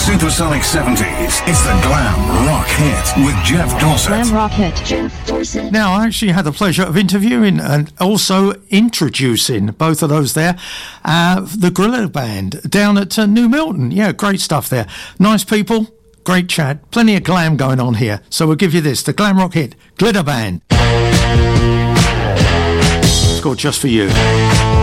Supersonic 70s. It's the Glam Rock Hit with Jeff Dorsett. Glam Rock Hit. Jeff Dorsett. Now, I actually had the pleasure of interviewing and also introducing both of those there, the Glitter Band down at New Milton. Yeah, great stuff there. Nice people, great chat, plenty of glam going on here. So we'll give you this, the Glam Rock Hit, Glitter Band. It's called Just For You.